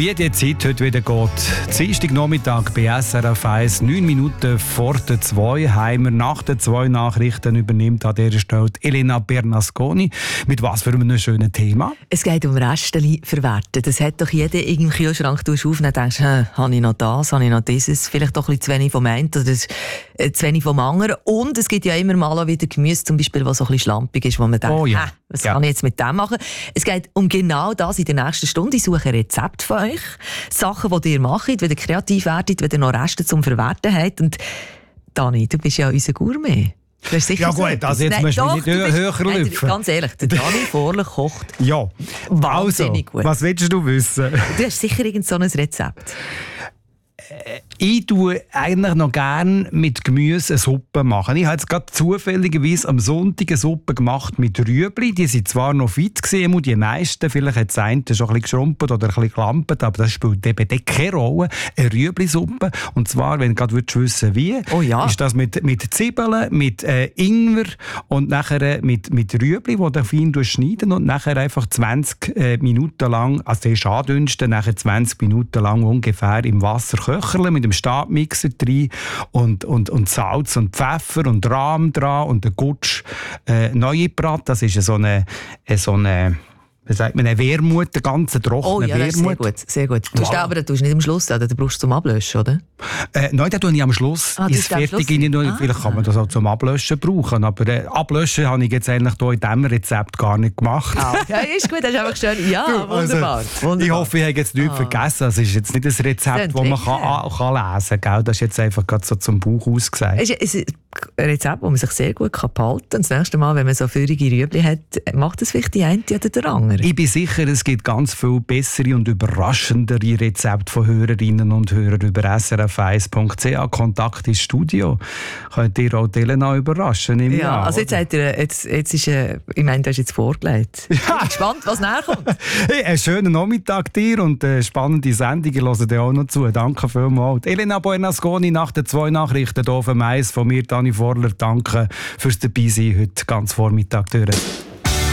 Wie die Zeit heute wieder geht. Dienstagnachmittag bei SRF 1, 9 Minuten vor der 2, haben wir nach den 2 Nachrichten übernimmt an dieser Stelle Elena Bernasconi. Mit was für einem schönen Thema? Es geht um Restchen verwerten. Das hat doch jeder im Kühlschrank. Du aufnehmen und denkst, habe ich noch das, habe ich noch dieses, vielleicht doch ein bisschen zu wenig vom einen oder zu wenig vom anderen. Und es gibt ja immer mal auch wieder Gemüse, zum Beispiel, was so ein bisschen schlampig ist, wo man denkt, was kann ich jetzt mit dem machen? Es geht um genau das in der nächsten Stunde. Ich suche ein Rezept von euch. Sachen, die ihr macht, wenn ihr kreativ werdet, wenn ihr noch Reste zum Verwerten habt. Und Dani, du bist ja unser Gourmet. Ja gut, also jetzt musst du nicht höher lüpfen. Ganz ehrlich, der Dani Vorler kocht wahnsinnig gut. Was willst du wissen? Du hast sicher irgend so ein Rezept. Ich tue eigentlich noch gerne mit Gemüse eine Suppe machen. Ich habe jetzt gerade zufälligerweise am Sonntag eine Suppe gemacht mit Rüebli. Die waren zwar noch fit gewesen, die meisten. Vielleicht hat das eine schon ein bisschen geschrumpelt oder ein bisschen gelampert, aber das spielt eben keine Rolle. Eine Rüebli-Suppe. Und zwar, wenn du gerade wissen wie, ist das mit Zwiebeln, mit Ingwer und nachher mit Rüebli, die du fein schneiden und nachher einfach 20 Minuten lang, also der ist andünsten, nachher 20 Minuten lang ungefähr im Wasser köcheln, mit dem Stabmixer drin und Salz und Pfeffer und Rahm dran und den Gutsch neu gebraten. Das ist so eine wie sagt man, eine Wermut, eine ganz trockene Wermut. Das ist sehr gut. Aber du tust nicht am Schluss, oder? Du brauchst zum Ablöschen, oder? Nein, das tue ich am Schluss. Ist fertig. Vielleicht kann man das auch zum Ablöschen brauchen. Aber Ablöschen habe ich jetzt eigentlich hier in diesem Rezept gar nicht gemacht. Ja, ist gut, das ist einfach schön. Ja, wunderbar. Ich hoffe, ich habe jetzt nichts vergessen. Das ist jetzt nicht ein Rezept, das man kann lesen kann. Das ist jetzt einfach gerade so zum Bauch ausgesagt. Es ist ein Rezept, das man sich sehr gut behalten kann. Das nächste Mal, wenn man so feurige Rüebli hat, macht es vielleicht die eine oder der andere. Ich bin sicher, es gibt ganz viel bessere und überraschendere Rezepte von Hörerinnen und Hörern über srf1.ch. Kontakt ins Studio. Könnt ihr auch Elena überraschen im Jahr? Also jetzt ist, ich meine, du hast jetzt vorgelegt. Ich bin gespannt, was nachkommt. Hey, einen schönen Nachmittag dir und eine spannende Sendung. Ich höre dir auch noch zu. Danke vielmals. Elena Bernasconi nach den 2 Nachrichten hier auf dem Eis von mir, Dani Vorler. Danke fürs Dabeisein heute ganz Vormittag durch.